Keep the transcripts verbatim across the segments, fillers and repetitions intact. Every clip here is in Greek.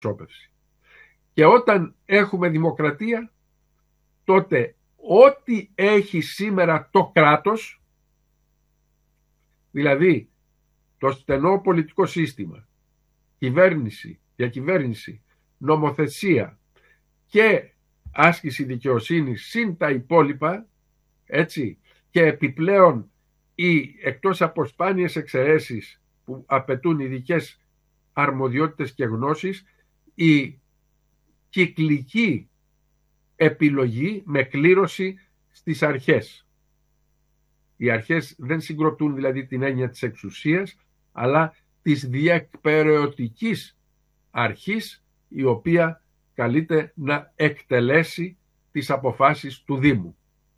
αντιπροσώπευση. Και όταν έχουμε δημοκρατία, τότε ό,τι έχει σήμερα το κράτος, δηλαδή το στενό πολιτικό σύστημα, κυβέρνηση, διακυβέρνηση, νομοθεσία και άσκηση δικαιοσύνης συν τα υπόλοιπα, έτσι, και επιπλέον οι εκτός από σπάνιες εξαιρέσεις που απαιτούν ειδικές αρμοδιότητες και γνώσεις, η κυκλική επιλογή με κλήρωση στις αρχές. Οι αρχές δεν συγκροτούν δηλαδή την έννοια της εξουσίας, αλλά της διεκπεραιωτικής αρχής, η οποία καλείται να εκτελέσει τις αποφάσεις του Δήμου.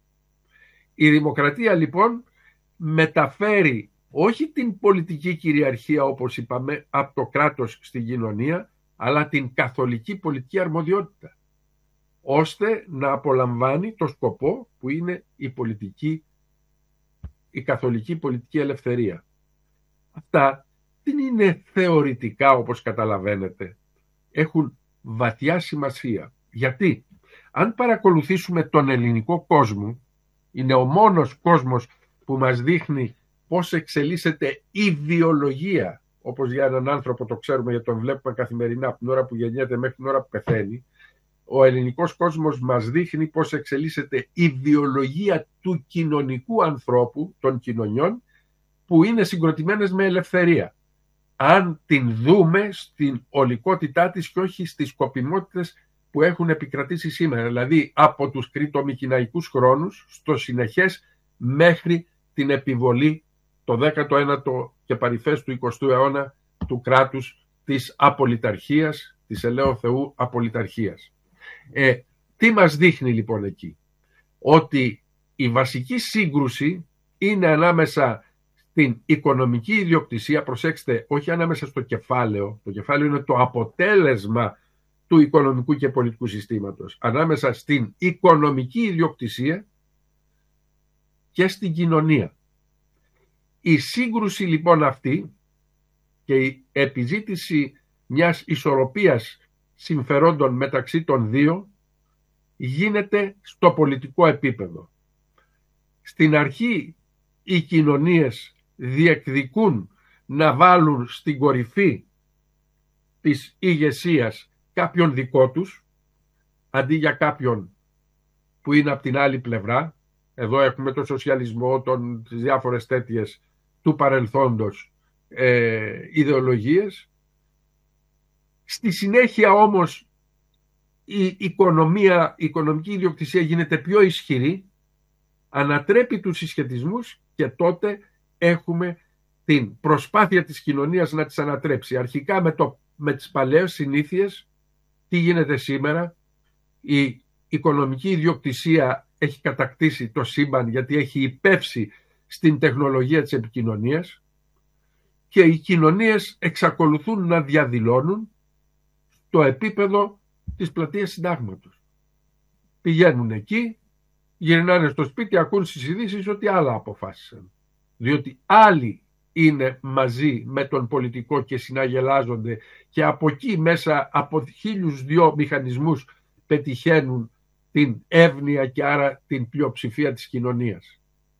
Η δημοκρατία λοιπόν μεταφέρει όχι την πολιτική κυριαρχία, όπως είπαμε, από το κράτος στην κοινωνία, αλλά την καθολική πολιτική αρμοδιότητα, ώστε να απολαμβάνει το σκοπό που είναι η πολιτική, η καθολική πολιτική ελευθερία. Αυτά δεν είναι θεωρητικά, όπως καταλαβαίνετε. Έχουν βαθιά σημασία. Γιατί αν παρακολουθήσουμε τον ελληνικό κόσμο, είναι ο μόνος κόσμος που μας δείχνει πώς εξελίσσεται η βιολογία, όπως για έναν άνθρωπο το ξέρουμε, γιατί τον βλέπουμε καθημερινά από την ώρα που γεννιέται μέχρι την ώρα που πεθαίνει. Ο ελληνικός κόσμος μας δείχνει πώς εξελίσσεται η βιολογία του κοινωνικού ανθρώπου, των κοινωνιών, που είναι συγκροτημένες με ελευθερία. Αν την δούμε στην ολικότητά της και όχι στις σκοπιμότητες που έχουν επικρατήσει σήμερα, δηλαδή από τους κρητομικηναϊκούς χρόνους στο συνεχές μέχρι την επιβολή το δέκατο ένατο και παρυφές του εικοστού αιώνα του κράτους της απολυταρχίας, της ελαίου Θεού απολυταρχίας. Ε, τι μας δείχνει λοιπόν εκεί? Ότι η βασική σύγκρουση είναι ανάμεσα στην οικονομική ιδιοκτησία, προσέξτε, όχι ανάμεσα στο κεφάλαιο, το κεφάλαιο είναι το αποτέλεσμα του οικονομικού και πολιτικού συστήματος, ανάμεσα στην οικονομική ιδιοκτησία και στην κοινωνία. Η σύγκρουση λοιπόν αυτή και η επιζήτηση μιας ισορροπίας συμφερόντων μεταξύ των δύο γίνεται στο πολιτικό επίπεδο. Στην αρχή οι κοινωνίες διεκδικούν να βάλουν στην κορυφή της ηγεσίας κάποιον δικό τους, αντί για κάποιον που είναι από την άλλη πλευρά. Εδώ έχουμε το σοσιαλισμό, τον, τις διάφορες τέτοιες του παρελθόντος ε, ιδεολογίες. Στη συνέχεια όμως η οικονομία, η οικονομική ιδιοκτησία γίνεται πιο ισχυρή, ανατρέπει τους συσχετισμούς και τότε έχουμε την προσπάθεια της κοινωνίας να τις ανατρέψει. Αρχικά με, το, με τις παλαιές συνήθειες. Τι γίνεται σήμερα? Η οικονομική ιδιοκτησία έχει κατακτήσει το σύμπαν, γιατί έχει υπεύσει στην τεχνολογία της επικοινωνίας, και οι κοινωνίες εξακολουθούν να διαδηλώνουν το επίπεδο της πλατείας Συντάγματος. Πηγαίνουν εκεί, γυρνάνε στο σπίτι, ακούν στις ειδήσεις ότι άλλα αποφάσισαν. Διότι άλλοι είναι μαζί με τον πολιτικό και συναγελάζονται, και από εκεί μέσα από χίλιους δυο μηχανισμούς πετυχαίνουν την εύνοια και άρα την πλειοψηφία της κοινωνίας.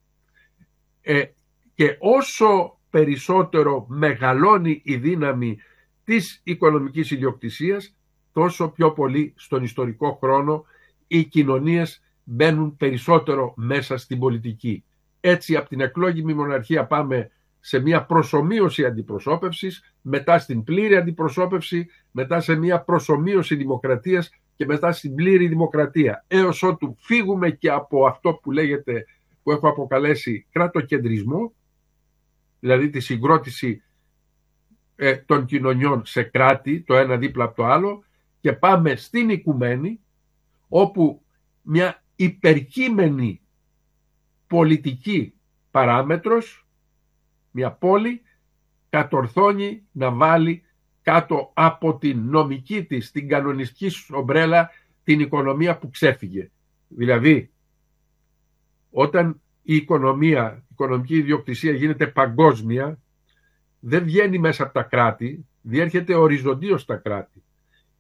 Ε, και όσο περισσότερο μεγαλώνει η δύναμη της οικονομικής ιδιοκτησίας, τόσο πιο πολύ στον ιστορικό χρόνο οι κοινωνίες μπαίνουν περισσότερο μέσα στην πολιτική. Έτσι από την εκλόγιμη μοναρχία πάμε σε μια προσομοίωση αντιπροσώπευσης, μετά στην πλήρη αντιπροσώπευση, μετά σε μια προσομοίωση δημοκρατίας και μετά στην πλήρη δημοκρατία, έως ότου φύγουμε και από αυτό που λέγεται, που έχω αποκαλέσει κράτοκεντρισμό, δηλαδή τη συγκρότηση ε, των κοινωνιών σε κράτη, το ένα δίπλα από το άλλο, και πάμε στην οικουμένη, όπου μια υπερκείμενη πολιτική παράμετρος, μια πόλη, κατορθώνει να βάλει κάτω από την νομική της, την κανονιστική ομπρέλα, την οικονομία που ξέφυγε. Δηλαδή, όταν η οικονομία, η οικονομική ιδιοκτησία γίνεται παγκόσμια, δεν βγαίνει μέσα από τα κράτη, διέρχεται οριζοντίως στα κράτη.